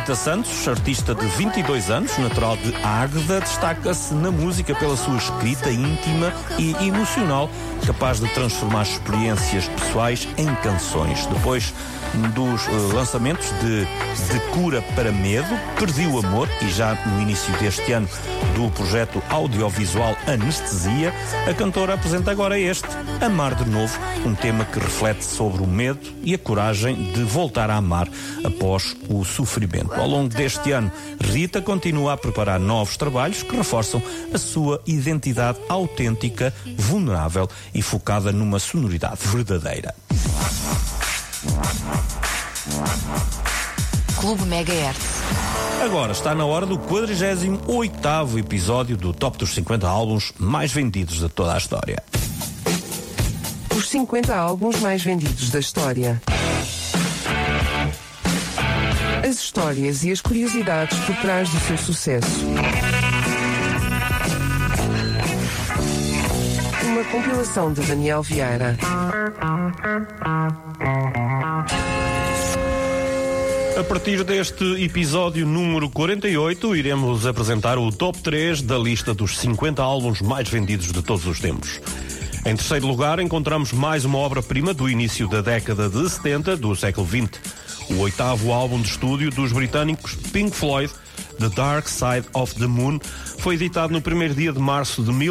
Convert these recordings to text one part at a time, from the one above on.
Rita Santos, artista de 22 anos, natural de Águeda, destaca-se na música pela sua escrita íntima e emocional, capaz de transformar experiências pessoais em canções. Depois dos lançamentos de Cura para Medo, Perdi o Amor e já no início deste ano do projeto audiovisual Anestesia, a cantora apresenta agora este, Amar de Novo, um tema que reflete sobre o medo e a coragem de voltar a amar após o sofrimento. Ao longo deste ano, Rita continua a preparar novos trabalhos que reforçam a sua identidade autêntica, vulnerável e focada numa sonoridade verdadeira. Clube Megahertz. Agora está na hora do 48º episódio do Top dos 50 álbuns mais vendidos de toda a história. Os 50 álbuns mais vendidos da história. As histórias e as curiosidades por trás do seu sucesso. Uma compilação de Daniel Vieira. A partir deste episódio número 48, iremos apresentar o top 3 da lista dos 50 álbuns mais vendidos de todos os tempos. Em terceiro lugar, encontramos mais uma obra-prima do início da década de 70 do século XX. O 8º álbum de estúdio dos britânicos Pink Floyd, The Dark Side of the Moon, foi editado no primeiro dia de março de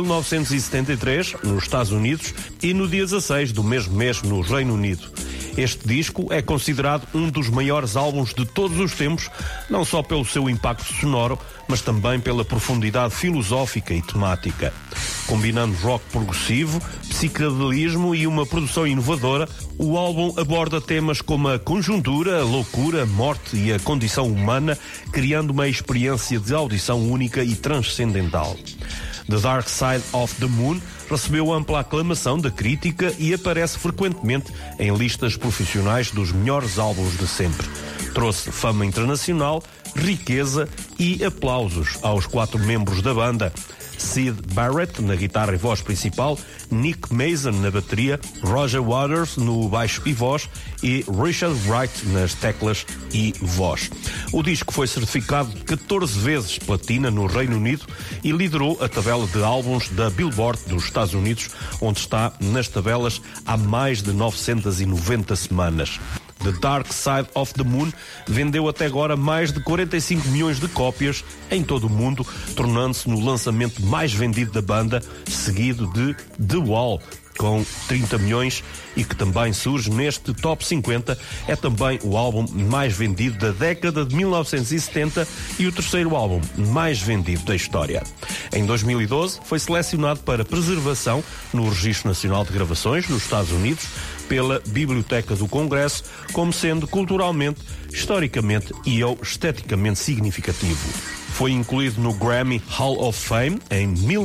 1973, nos Estados Unidos, e no dia 16 do mesmo mês, no Reino Unido. Este disco é considerado um dos maiores álbuns de todos os tempos, não só pelo seu impacto sonoro, mas também pela profundidade filosófica e temática. Combinando rock progressivo, psicadelismo e uma produção inovadora, o álbum aborda temas como a conjuntura, a loucura, a morte e a condição humana, criando uma experiência de audição única e transcendental. The Dark Side of the Moon recebeu ampla aclamação da crítica e aparece frequentemente em listas profissionais dos melhores álbuns de sempre. Trouxe fama internacional, riqueza e aplausos aos 4 membros da banda: Syd Barrett na guitarra e voz principal, Nick Mason na bateria, Roger Waters no baixo e voz e Richard Wright nas teclas e voz. O disco foi certificado 14 vezes platina no Reino Unido e liderou a tabela de álbuns da Billboard dos Estados Unidos, onde está nas tabelas há mais de 990 semanas. The Dark Side of the Moon vendeu até agora mais de 45 milhões de cópias em todo o mundo, tornando-se no lançamento mais vendido da banda, seguido de The Wall, com 30 milhões, e que também surge neste Top 50, é também o álbum mais vendido da década de 1970 e o terceiro álbum mais vendido da história. Em 2012, foi selecionado para preservação no Registro Nacional de Gravações, nos Estados Unidos, pela Biblioteca do Congresso, como sendo culturalmente, historicamente e ou esteticamente significativo. Foi incluído no Grammy Hall of Fame em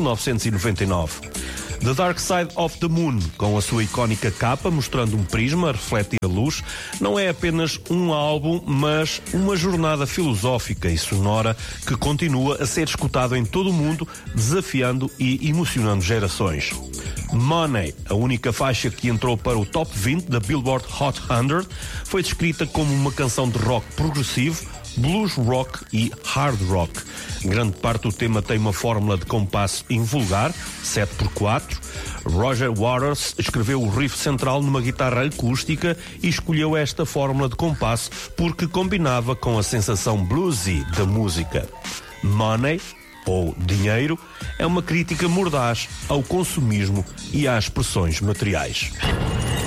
1999. The Dark Side of the Moon, com a sua icónica capa mostrando um prisma a refletir a luz, não é apenas um álbum, mas uma jornada filosófica e sonora que continua a ser escutado em todo o mundo, desafiando e emocionando gerações. Money, a única faixa que entrou para o Top 20 da Billboard Hot 100, foi descrita como uma canção de rock progressivo, blues rock e hard rock. Grande parte do tema tem uma fórmula de compasso invulgar, 7/4. Roger Waters escreveu o riff central numa guitarra acústica e escolheu esta fórmula de compasso porque combinava com a sensação bluesy da música. Money, ou dinheiro, é uma crítica mordaz ao consumismo e às pressões materiais.